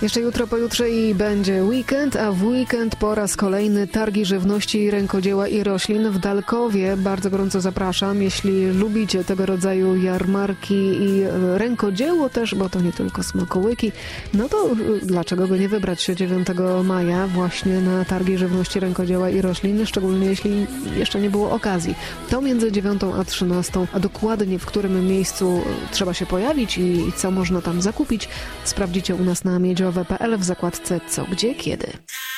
Jeszcze jutro, pojutrze i będzie weekend, a w weekend po raz kolejny targi żywności, rękodzieła i roślin w Dalkowie. Bardzo gorąco zapraszam, jeśli lubicie tego rodzaju jarmarki i rękodzieło też, bo to nie tylko smakołyki, no to dlaczego by nie wybrać się 9 maja właśnie na targi żywności, rękodzieła i roślin, szczególnie jeśli jeszcze nie było okazji. To między 9 a 13, a dokładnie w którym miejscu trzeba się pojawić i co można tam zakupić, sprawdzicie u nas na miedziowe.pl w zakładce Co, Gdzie, Kiedy.